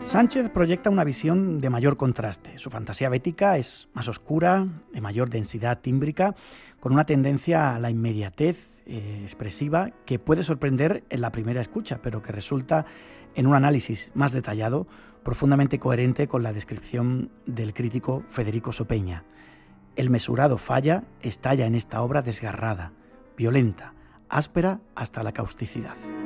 Sánchez proyecta una visión de mayor contraste. Su fantasía bética es más oscura, de mayor densidad tímbrica, con una tendencia a la inmediatez expresiva que puede sorprender en la primera escucha, pero que resulta en un análisis más detallado, profundamente coherente con la descripción del crítico Federico Sopeña. El mesurado Falla estalla en esta obra desgarrada, violenta, áspera hasta la causticidad.